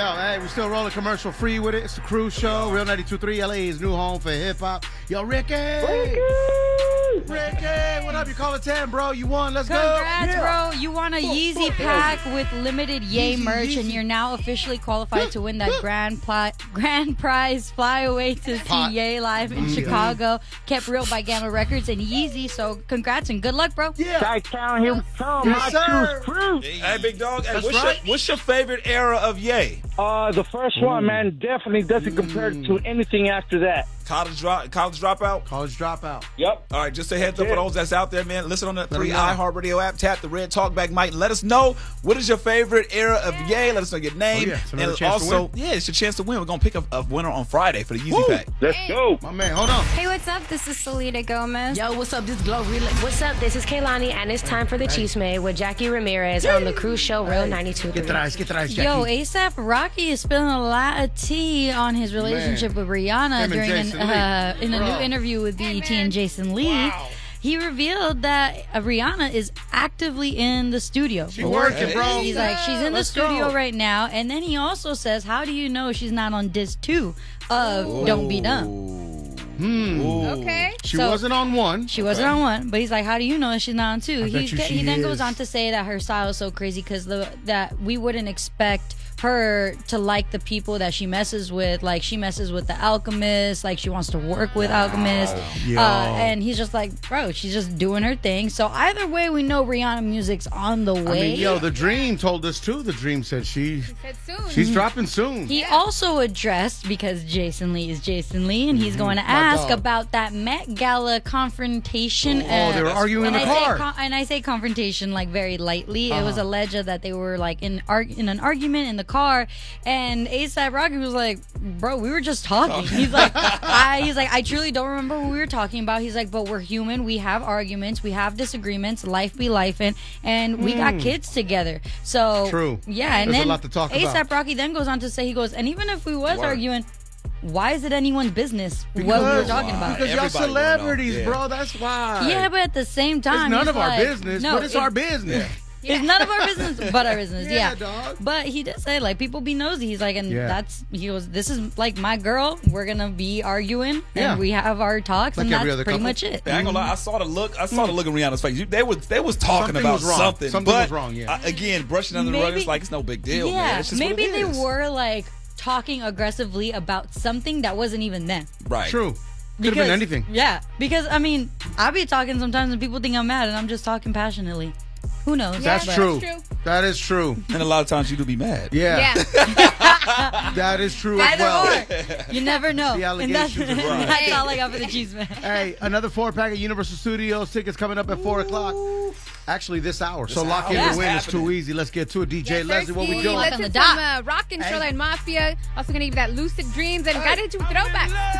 go. Hey, we're still rolling commercial free with it. It's the Cruise Show. Real 92.3, LA's new home for hip hop. Yo, Ricky! Ricky, what up? You call it 10, bro. You won. Let's Congrats, go. bro. You won a Yeezy pack with limited Ye merch, and you're now officially qualified to win that grand prize fly away to see Ye live in Chicago. Kept real by Gamma Records and Yeezy. So congrats and good luck, bro. Yeah. Chi-Town, here we come. Yes, sir. Hey, big dog. Hey, That's right. what's your favorite era of Ye? The first one, man, definitely doesn't compare to anything after that. College dropout? College dropout. Yep. All right, just a heads up for those that's out there, man. Listen on the free know. iHeartRadio app. Tap the red talkback mic and let us know what is your favorite era of Ye. Let us know your name. Yeah, it's another and chance to also, win. it's your chance to win. We're going to pick a winner on Friday for the Yeezy pack. Let's go. My man, hold on. Hey, what's up? This is Salida Gomez. Yo, what's up? This is Glow Relay. What's up? This is Kaylani, and it's time for the Chisme with Jackie Ramirez on the Cruise Show, Real 92.3. Get the rice, Jackie. Yo, ASAP Rocky is spilling a lot of tea on his relationship with Rihanna Him and during Jason Lee. in a Bro. new interview with BET and Jason Lee. Wow. He revealed that Rihanna is actively in the studio. She working, bro. He's like, she's in the Let's studio go. right now. And then he also says, how do you know she's not on disc 2 of Don't Be Dumb? Okay. She So- wasn't on one. She wasn't on 1, but he's like, how do you know she's not on 2? bet you she He then is. goes on to say that her style is so crazy because that we wouldn't expect her to like the people that she messes with. Like, she messes with the Alchemist, like she wants to work with Alchemist. Yo. And he's just like, bro, she's just doing her thing. So either way, we know Rihanna music's on the way. I mean, yo, the Dream told us too. The Dream said she's dropping soon. He also addressed, because Jason Lee is Jason Lee, and he's going to My ask dog. about that Met Gala confrontation. Oh, they were arguing in the car. And I say confrontation like very lightly. It was alleged that they were like in an argument in the car, and A$AP Rocky was like, "Bro, we were just talking." He's like, I truly don't remember what we were talking about. He's like, "But we're human. We have arguments. We have disagreements. Life be lifing, and we got kids together." So True. yeah. And There's a then lot to talk about. A$AP Rocky then goes on to say, he goes, and even if we was arguing, why is it anyone's business what we were talking about? Because y'all Everybody wanna know. celebrities, Yeah. bro. That's why. Yeah, but at the same time, it's none he's of our like, business, no, but it's our business. It's none of our business but our business. Yeah, Yeah, dog. But he did say, like, people be nosy. He's like, and Yeah. he goes, this is like my girl. We're gonna be arguing, Yeah. and we have our talks, Like and every that's other pretty couple. much it. I ain't gonna lie. I saw the look in Rihanna's face. They was talking Something about was wrong. something. Something but was wrong, yeah. Again, brushing under the rug. Maybe- It's like it's no big deal, Yeah, man. It's just what maybe it they is. were like talking aggressively about something that wasn't even them. Right. True. Could have been anything. Yeah, because I mean, I be talking sometimes and people think I'm mad, and I'm just talking passionately. Who knows? That's But- true. That is true. And a lot of times you do be mad. Yeah. That is true as Either well. or. You never know. The And that's, allegations are right. that's all I got for the cheese, man. Hey, another 4-pack at Universal Studios. Tickets coming up at 4 o'clock. Actually, this hour. So lock in hour. the win. Yeah. It's too easy. Let's get to it. DJ Leslie, what we Thirsty. doing? Like on Listen the from dot. Rock and Hey. Shoreline Mafia. Also going to give you that Lucid Dreams and got into throwback.